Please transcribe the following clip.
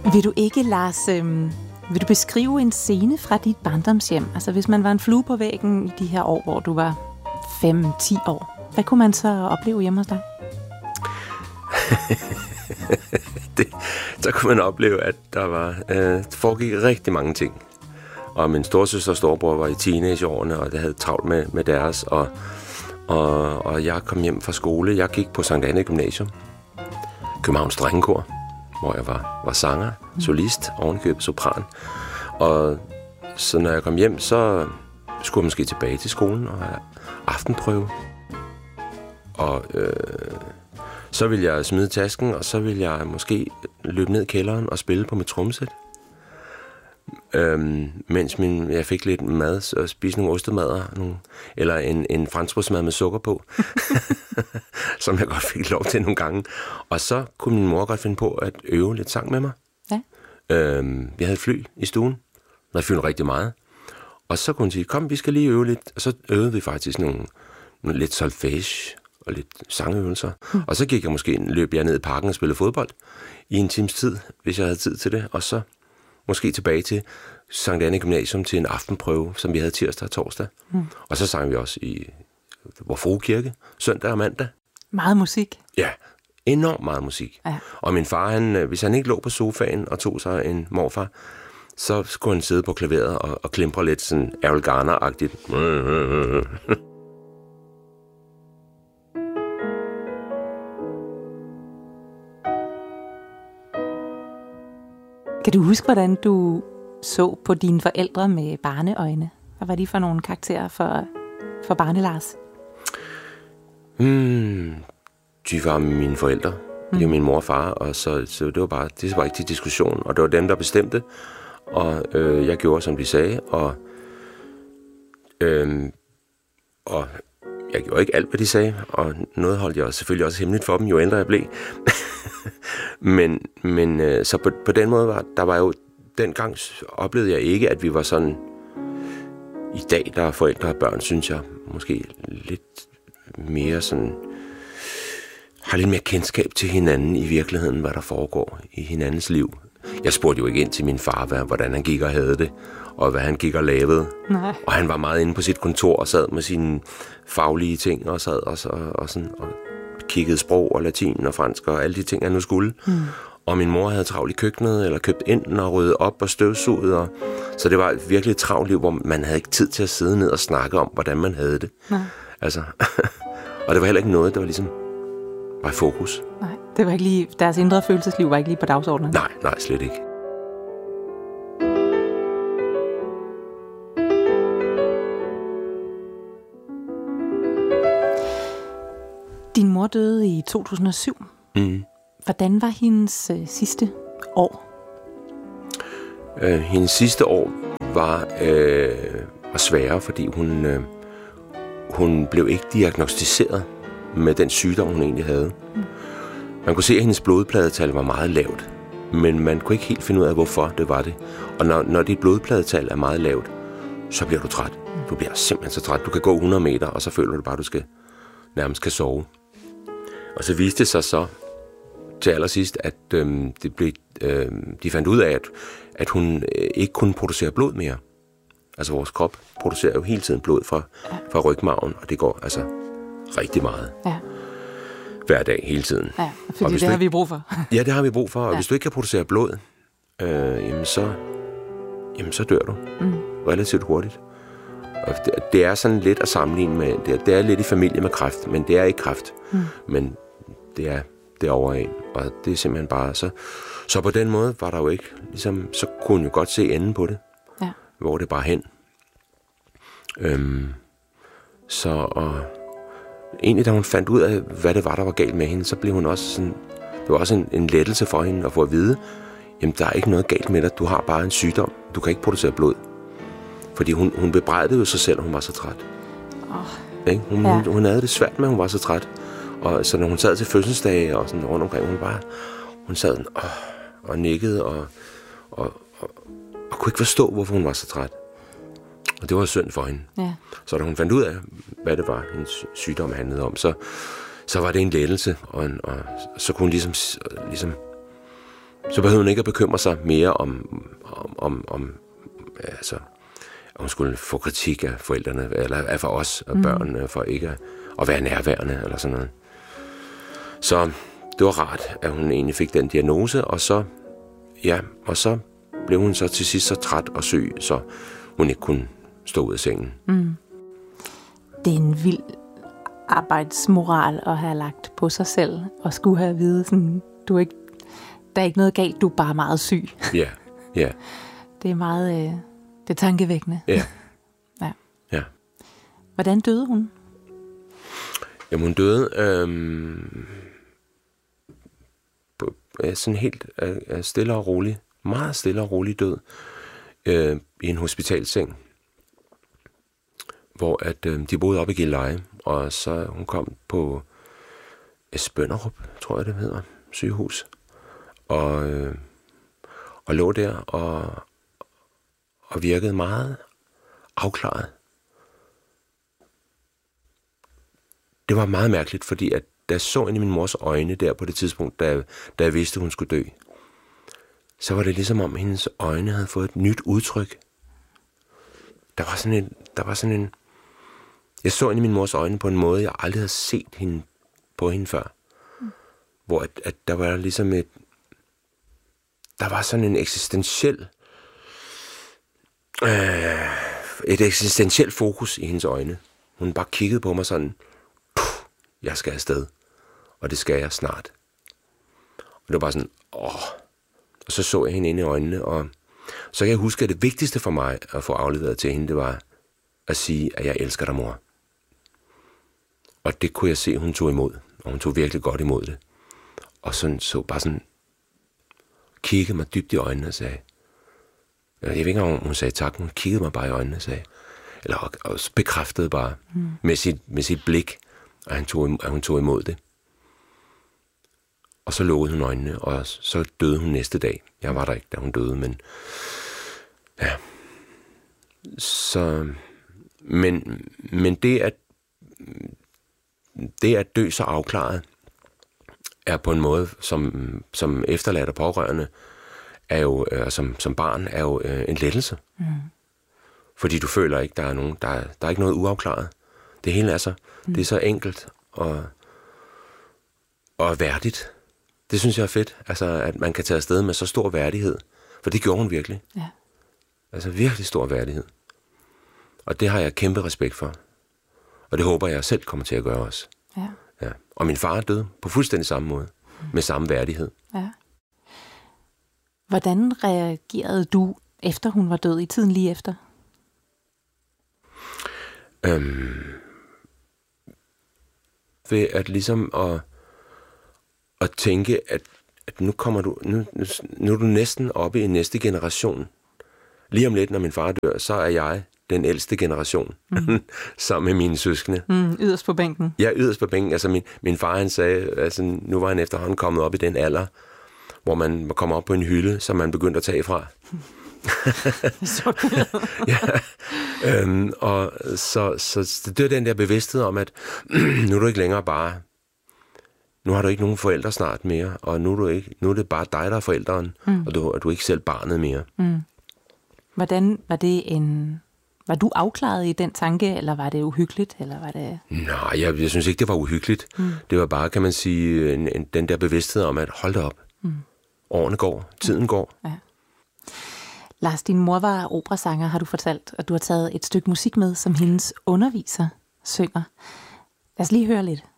Vil du ikke, Lars, vil du beskrive en scene fra dit barndomshjem? Altså hvis man var en flue på væggen i de her år, hvor du var 5-10 år, hvad kunne man så opleve hjemme hos dig? Så kunne man opleve, at der foregik rigtig mange ting. Og min storesøster og storebror var i teenageårene, og det havde travlt med deres. Og jeg kom hjem fra skole. Jeg gik på Sankt Anne Gymnasium, Københavns Drengekor, hvor jeg var sanger, solist, ovenikøbet sopran. Og så når jeg kom hjem, så skulle jeg måske tilbage til skolen og have aftenprøve. Og så ville jeg smide tasken, og så ville jeg måske løbe ned i kælderen og spille på mit trommesæt. Mens jeg fik lidt mad og spise nogle ostemadder, eller en franskbrødsmad med sukker på, som jeg godt fik lov til nogle gange. Og så kunne min mor godt finde på at øve lidt sang med mig. Ja. Vi havde et fly i stuen, der fyldte rigtig meget. Og så kunne hun sige, kom, vi skal lige øve lidt. Og så øvede vi faktisk nogle lidt solfège og lidt sangøvelser. Og så løb jeg ned i parken og spillede fodbold i en times tid, hvis jeg havde tid til det. Og så måske tilbage til Sankt Anne Gymnasium til en aftenprøve, som vi havde tirsdag og torsdag. Og så sang vi også i Vor Frue Kirke, søndag og mandag. Meget musik. Ja, enormt meget musik. Ja. Og min far, hvis han ikke lå på sofaen og tog sig en morfar, så skulle han sidde på klaveret og klimpre lidt sådan Errol Garner-agtigt. Kan du huske, hvordan du så på dine forældre med barneøjne? Hvad var de for nogle karakterer for barne-Lars? De var mine forældre. Det var min mor og far, og så det var ikke til diskussion. Og det var dem, der bestemte, og jeg gjorde, som de sagde, og jeg gjorde ikke alt, hvad de sagde, og noget holdt jeg selvfølgelig også hemmeligt for dem, jo ældre jeg blev. men så på den måde dengang oplevede jeg ikke, at vi var sådan, i dag, der er forældre og børn, synes jeg, måske lidt mere sådan, har lidt mere kendskab til hinanden i virkeligheden, hvad der foregår i hinandens liv. Jeg spurgte jo ikke ind til min far, hvordan han gik og havde det, og hvad han gik og lavede. Nej. Og han var meget inde på sit kontor og sad med sine faglige ting, og sad og kiggede sprog og latin og fransk og alle de ting, han nu skulle. Og min mor havde travlt i køkkenet, eller købt ind og ryddet op og støvsuget. Så det var virkelig et travlt liv, hvor man havde ikke tid til at sidde ned og snakke om, hvordan man havde det. Nej. Altså, og det var heller ikke noget, der var ligesom bare fokus. Nej, det var ikke lige, deres indre følelsesliv var ikke lige på dagsordenen. Nej, slet ikke. Din mor døde i 2007. Hvordan var hendes sidste år? Hendes sidste år var svære, fordi hun blev ikke diagnosticeret med den sygdom, hun egentlig havde. Man kunne se, at hendes blodpladetal var meget lavt, men man kunne ikke helt finde ud af, hvorfor det var det. Og når dit blodpladetal er meget lavt, så bliver du træt. Du bliver simpelthen så træt. Du kan gå 100 meter, og så føler du bare, at du nærmest skal sove. Og så viste det sig så til allersidst, at de fandt ud af, at hun ikke kunne producere blod mere. Altså vores krop producerer jo hele tiden blod fra rygmarven, og det går altså rigtig meget. Ja. Hver dag, hele tiden. Ja, fordi det har vi brug for. Ja, det har vi brug for, og hvis du ikke kan producere blod, så dør du relativt hurtigt. Og det er sådan lidt at sammenligne med, det er lidt i familie med kræft, men det er ikke kræft, men det er derovre af, og det er simpelthen bare så på den måde var der jo ikke, ligesom, så kunne hun jo godt se enden på det, hvor det bare hen. Og egentlig da hun fandt ud af, hvad det var, der var galt med hende, så blev hun også sådan, det var også en lettelse for hende at få at vide, jamen der er ikke noget galt med dig, du har bare en sygdom, du kan ikke producere blod. Fordi hun bebrejdede jo sig selv, at hun var så træt. Hun havde det svært med, at hun var så træt. Og så når hun sad til fødselsdage og sådan rundt omkring, hun sad og nikkede og kunne ikke forstå, hvorfor hun var så træt. Og det var synd for hende. Ja. Så da hun fandt ud af, hvad det var, hendes sygdom handlede om, så var det en lettelse, og så kunne hun ligesom så behøvede hun ikke at bekymre sig mere om altså, om hun skulle få kritik af forældrene, eller af for os, af børnene, for ikke at være nærværende, eller sådan noget. Så det var rart, at hun egentlig fik den diagnose, og så blev hun så til sidst så træt og syg, så hun ikke kunne stå ud af sengen. Det er en vild arbejdsmoral at have lagt på sig selv, og skulle have at vide, sådan, der er ikke noget galt, du er bare meget syg. Ja, ja. Det er meget det er tankevækkende. Ja. Ja. Ja. Hvordan døde hun? Jamen, hun døde sådan helt stille og rolig, meget stille og rolig død i en hospitalseng, hvor at de boede oppe i Gilleleje, og så hun kom på Spønderup, tror jeg det hedder, sygehus, og lå der og virkede meget afklaret. Det var meget mærkeligt, fordi at da jeg så ind i min mors øjne der på det tidspunkt, da jeg vidste, hun skulle dø, så var det ligesom om hendes øjne havde fået et nyt udtryk. Der var sådan en jeg så ind i min mors øjne på en måde, jeg aldrig havde set på hende før. Hvor at der var ligesom der var sådan en eksistentiel et eksistentielt fokus i hendes øjne. Hun bare kiggede på mig sådan, jeg skal afsted, og det skal jeg snart. Og det var bare sådan, og så jeg hende ind i øjnene, og så kan jeg huske, at det vigtigste for mig at få afleveret til hende, det var at sige, at jeg elsker dig, mor. Og det kunne jeg se, hun tog imod, og hun tog virkelig godt imod det. Og så bare sådan, kiggede mig dybt i øjnene og sagde, jeg ved ikke, om hun sagde tak, hun kiggede mig bare i øjnene og sagde, eller og bekræftede bare med sit blik, at hun tog imod det. Og så lukkede hun øjnene, og så døde hun næste dag. Jeg var der ikke, da hun døde, men ja. Så, men det at dø så afklaret, er på en måde, som efterladt og pårørende, er jo, som barn, er jo en lettelse. Fordi du føler ikke, der er ikke noget uafklaret. Det hele er så, det er så enkelt og værdigt. Det synes jeg er fedt, altså at man kan tage afsted med så stor værdighed. For det gjorde hun virkelig. Ja. Altså virkelig stor værdighed. Og det har jeg kæmpe respekt for. Og det håber jeg selv kommer til at gøre også. Ja. Ja. Og min far døde på fuldstændig samme måde. Med samme værdighed. Ja. Hvordan reagerede du, efter hun var død, i tiden lige efter? Ved at ligesom at tænke, at nu kommer du, nu er du næsten oppe i næste generation. Lige om lidt, når min far dør, så er jeg den ældste generation, sammen med mine søskende. Yderst på bænken. Ja, yderst på bænken. Altså min far, han sagde, altså nu var han efterhånden kommet op i den alder, hvor man kommer op på en hylde, som man begyndte at tage fra. Ja. Og så det er den der bevidsthed om, at nu er du ikke længere bare, nu har du ikke nogen forældre snart mere, og nu er det bare dig, der er forældren, og du er ikke selv barnet mere. Hvordan var det var du afklaret i den tanke, eller var det uhyggeligt, eller var det? Nej, jeg synes ikke, det var uhyggeligt. Det var bare, kan man sige, den der bevidsthed om, at hold da op. Årene går, tiden går. Ja. Lars, din mor var operasanger, har du fortalt, og du har taget et stykke musik med, som hendes underviser synger. Lad os lige høre lidt.